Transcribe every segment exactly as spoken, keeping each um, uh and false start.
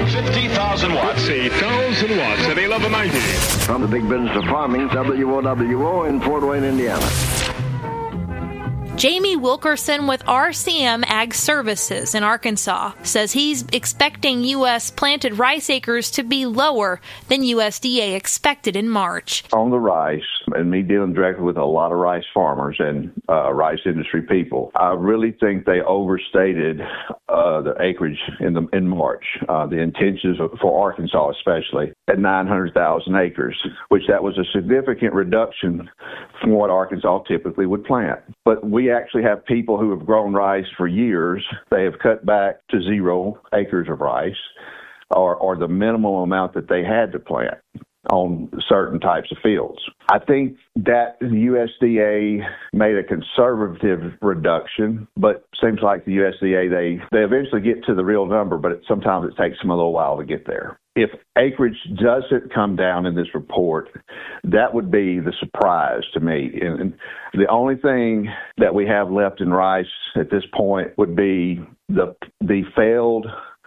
fifty thousand watts. Let's see, one thousand watts at eleven ninety. From the big business of farming, W O W O in Fort Wayne, Indiana. Jamie Wilkerson with R C M Ag Services in Arkansas says he's expecting U S planted rice acres to be lower than U S D A expected in March. On the rice, and me dealing directly with a lot of rice farmers and uh, rice industry people, I really think they overstated uh, the acreage in the in March. Uh, the intentions of, for Arkansas especially at nine hundred thousand acres, which that was a significant reduction from what Arkansas typically would plant. But we actually have people who have grown rice for years. They have cut back to zero acres of rice or, or the minimum amount that they had to plant on certain types of fields. I think that the U S D A made a conservative reduction, but seems like the U S D A, they, they eventually get to the real number, but it, sometimes it takes them a little while to get there. If acreage doesn't come down in this report, that would be the surprise to me. And, and the only thing that we have left in rice at this point would be the the failed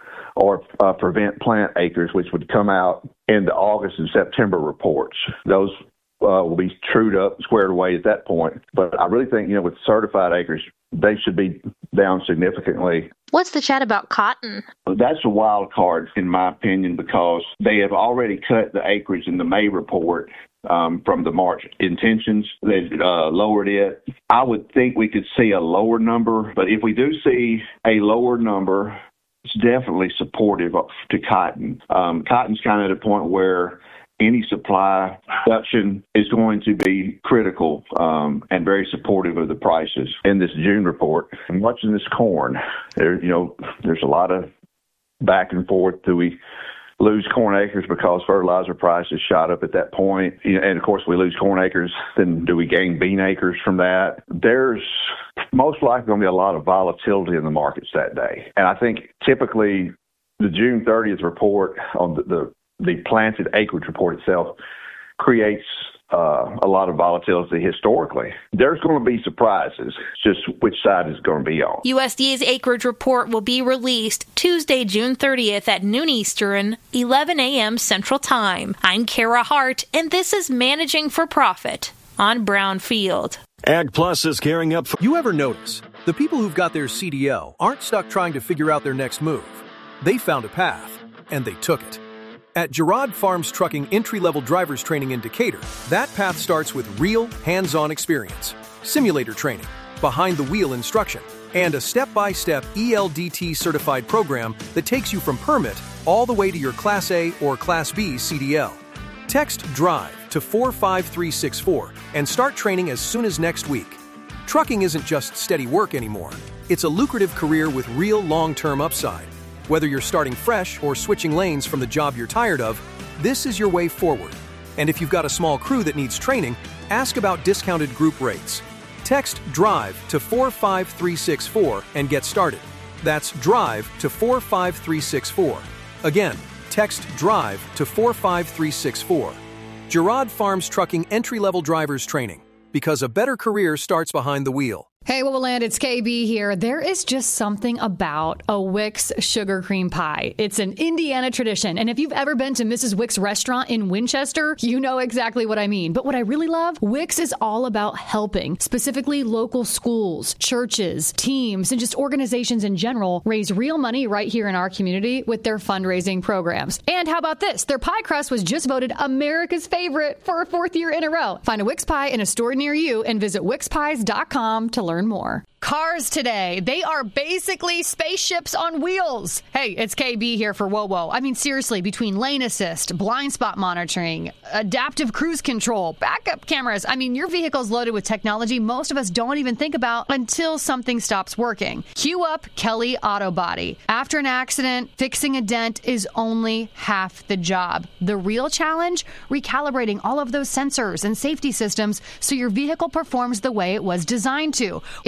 or uh, prevent plant acres, which would come out in the August and September reports. Those uh, will be trued up, squared away at that point. But I really think, you know, with certified acres, they should be down significantly. What's the chat about cotton? That's a wild card, in my opinion, because they have already cut the acreage in the May report um, from the March intentions. They uh, lowered it. I would think we could see a lower number, but if we do see a lower number, it's definitely supportive of, to cotton. Um, cotton's kind of at a point where any supply reduction is going to be critical um, and very supportive of the prices. In this June report, I'm watching this corn. There, you know, there's a lot of back and forth. Do we lose corn acres because fertilizer prices shot up at that point? You know, and of course, we lose corn acres. Then do we gain bean acres from that? There's most likely going to be a lot of volatility in the markets that day. And I think typically the June thirtieth report on the, the the planted acreage report itself creates uh, a lot of volatility historically. There's going to be surprises, just which side is going to be on. U S D A's acreage report will be released Tuesday, June thirtieth at noon Eastern, eleven a.m. Central Time. I'm Kara Hart, and this is Managing for Profit on Brownfield. Ag Plus is gearing up for... You ever notice the people who've got their C D L aren't stuck trying to figure out their next move. They found a path, and they took it. At Girard Farms Trucking entry-level driver's training in Decatur, that path starts with real, hands-on experience, simulator training, behind-the-wheel instruction, and a step-by-step E L D T certified program that takes you from permit all the way to your Class A or Class B C D L. Text DRIVE to four five three six four and start training as soon as next week. Trucking isn't just steady work anymore. It's a lucrative career with real long-term upside. Whether you're starting fresh or switching lanes from the job you're tired of, this is your way forward. And if you've got a small crew that needs training, ask about discounted group rates. Text DRIVE to four five three six four and get started. That's DRIVE to four five three six four. Again, text DRIVE to four five three six four. Girard Farms Trucking entry-level drivers training, because a better career starts behind the wheel. Hey, Woodland, it's K B here. There is just something about a Wix sugar cream pie. It's an Indiana tradition. And if you've ever been to Missus Wix restaurant in Winchester, you know exactly what I mean. But what I really love, Wix is all about helping, specifically local schools, churches, teams, and just organizations in general raise real money right here in our community with their fundraising programs. And how about this? Their pie crust was just voted America's favorite for a fourth year in a row. Find a Wix pie in a store near you and visit wix pies dot com to learn more. Cars today, they are basically spaceships on wheels. Hey, it's K B here for Whoa Whoa. I mean, seriously, between lane assist, blind spot monitoring, adaptive cruise control, backup cameras, I mean, your vehicle's loaded with technology most of us don't even think about until something stops working. Cue up Kelly Auto Body. After an accident, fixing a dent is only half the job. The real challenge? Recalibrating all of those sensors and safety systems so your vehicle performs the way it was designed to. If a sensor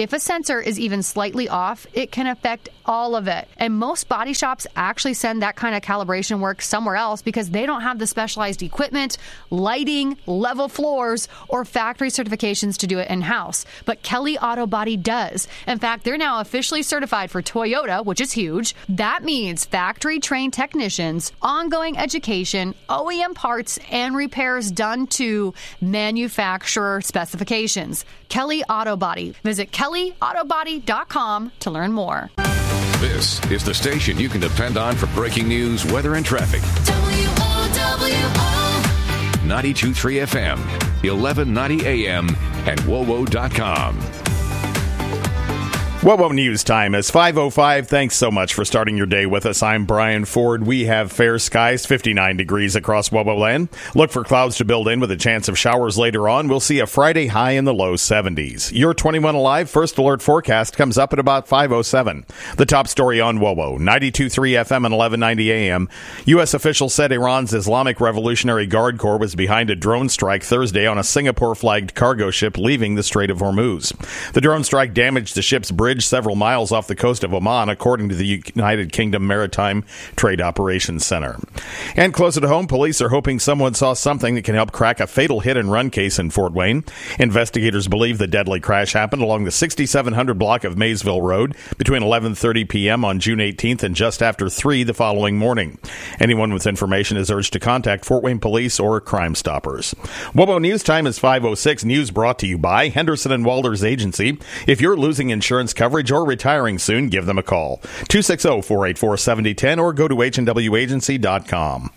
sensor is even slightly off, it can affect all of it. And most body shops actually send that kind of calibration work somewhere else because they don't have the specialized equipment, lighting, level floors, or factory certifications to do it in-house. But Kelly Auto Body does. In fact, they're now officially certified for Toyota, which is huge. That means factory-trained technicians, ongoing education, O E M parts, and repairs done to manufacturer specifications. Kelly Auto Body. Visit kelly auto body dot com to learn more. This is the station you can depend on for breaking news, weather, and traffic. W O W O ninety-two point three F M, eleven ninety A M, and W O W O dot com. W O W O News Time is five oh five. Thanks so much for starting your day with us. I'm Brian Ford. We have fair skies, fifty-nine degrees across W O W O land. Look for clouds to build in with a chance of showers later on. We'll see a Friday high in the low seventies. Your twenty-one Alive First Alert forecast comes up at about five oh seven. The top story on W O W O, ninety-two point three F M and eleven ninety A M. U S officials said Iran's Islamic Revolutionary Guard Corps was behind a drone strike Thursday on a Singapore-flagged cargo ship leaving the Strait of Hormuz. The drone strike damaged the ship's bridge several miles off the coast of Oman, according to the United Kingdom Maritime Trade Operations Center. And closer to home, police are hoping someone saw something that can help crack a fatal hit-and-run case in Fort Wayne. Investigators believe the deadly crash happened along the sixty-seven hundred block of Maysville Road between eleven thirty p.m. on June eighteenth and just after three the following morning. Anyone with information is urged to contact Fort Wayne Police or Crime Stoppers. W O W O News Time is five oh six. News brought to you by Henderson and Walters Agency. If you're losing insurance coverage or retiring soon, give them a call. two six zero, four eight four, seven zero one zero or go to H and W agency dot com.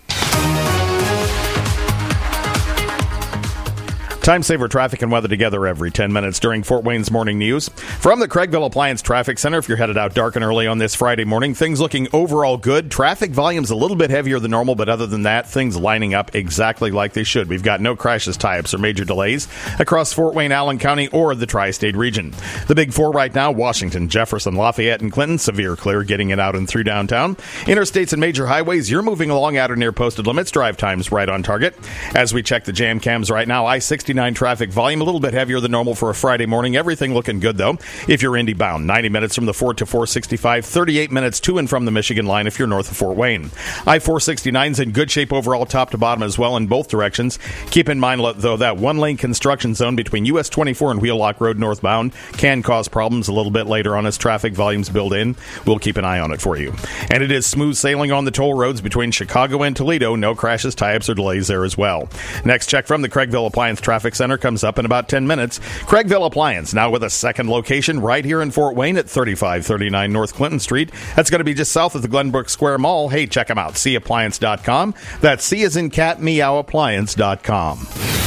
Time saver traffic and weather together every ten minutes during Fort Wayne's Morning News. From the Craigville Appliance Traffic Center, if you're headed out dark and early on this Friday morning, things looking overall good. Traffic volume's a little bit heavier than normal, but other than that, things lining up exactly like they should. We've got no crashes, tie-ups, or major delays across Fort Wayne, Allen County, or the tri-state region. The big four right now, Washington, Jefferson, Lafayette, and Clinton, severe clear, getting it out and through downtown. Interstates and major highways, you're moving along at or near posted limits. Drive times right on target. As we check the jam cams right now, I sixty traffic volume a little bit heavier than normal for a Friday morning. Everything looking good, though. If you're Indy bound, ninety minutes from the Fort to four sixty-five, thirty-eight minutes to and from the Michigan line if you're north of Fort Wayne. I four sixty-nine's in good shape overall, top to bottom as well in both directions. Keep in mind, though, that one-lane construction zone between U S twenty-four and Wheelock Road northbound can cause problems a little bit later on as traffic volumes build in. We'll keep an eye on it for you. And it is smooth sailing on the toll roads between Chicago and Toledo. No crashes, tie-ups, or delays there as well. Next check from the Craigville Appliance Traffic Center comes up in about ten minutes. Craigville Appliance, now with a second location right here in Fort Wayne at thirty-five thirty-nine North Clinton Street. That's going to be just south of the Glenbrook Square Mall. Hey, check them out, C appliance dot com. That's C as in cat, meow, appliance dot com.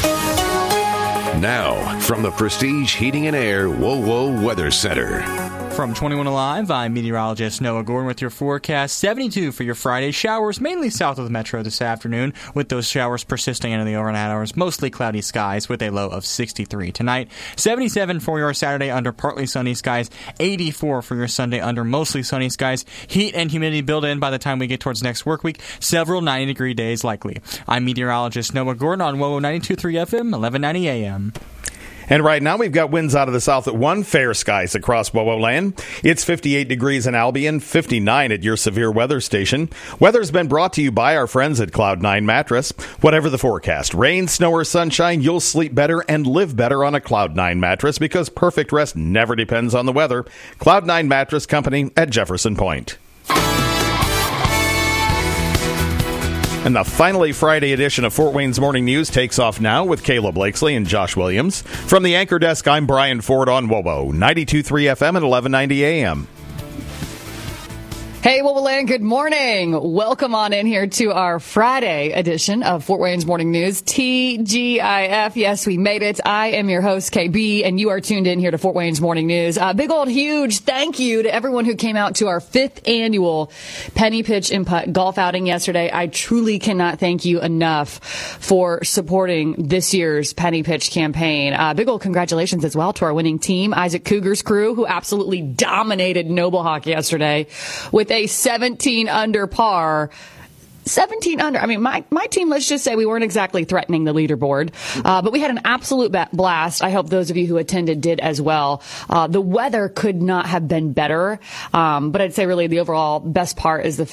Now, from the Prestige Heating and Air W O W O Weather Center. From twenty-one Alive, I'm meteorologist Noah Gordon with your forecast. seventy-two for your Friday. Showers mainly south of the metro this afternoon, with those showers persisting into the overnight hours. Mostly cloudy skies with a low of sixty-three tonight. seventy-seven for your Saturday under partly sunny skies. eighty-four for your Sunday under mostly sunny skies. Heat and humidity build in by the time we get towards next work week. Several ninety-degree days likely. I'm meteorologist Noah Gordon on W O W O ninety-two point three F M, eleven ninety A M. And right now we've got winds out of the south at one, fair skies across W O W O land. It's fifty-eight degrees in Albion, fifty-nine at your severe weather station. Weather's been brought to you by our friends at Cloud nine Mattress. Whatever the forecast, rain, snow, or sunshine, you'll sleep better and live better on a Cloud nine mattress because perfect rest never depends on the weather. Cloud nine Mattress Company at Jefferson Point. And the finally Friday edition of Fort Wayne's Morning News takes off now with Kayla Blakesley and Josh Williams. From the anchor desk, I'm Brian Ford on W O W O, ninety-two point three F M and eleven ninety A M. Hey, W O W O Land, good morning. Welcome on in here to our Friday edition of Fort Wayne's Morning News, T G I F. Yes, we made it. I am your host, K B, and you are tuned in here to Fort Wayne's Morning News. A big old huge thank you to everyone who came out to our fifth annual Penny Pitch and Putt golf outing yesterday. I truly cannot thank you enough for supporting this year's Penny Pitch campaign. Uh, big old congratulations as well to our winning team, Isaac Cougar's crew, who absolutely dominated Noble Hawk yesterday with a seventeen under par. seventeen under. I mean, my, my team, let's just say we weren't exactly threatening the leaderboard, uh, but we had an absolute ba- blast. I hope those of you who attended did as well. Uh, the weather could not have been better, um, but I'd say really the overall best part is the fact